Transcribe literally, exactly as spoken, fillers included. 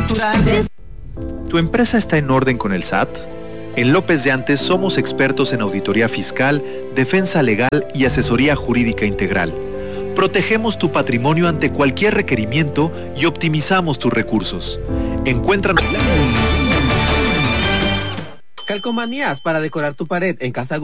natural. ¿Tu empresa está en orden con el S A T? En López de Antes somos expertos en auditoría fiscal, defensa legal y asesoría jurídica integral. Protegemos tu patrimonio ante cualquier requerimiento y optimizamos tus recursos. Encuéntranos. Calcomanías para decorar tu pared en Casa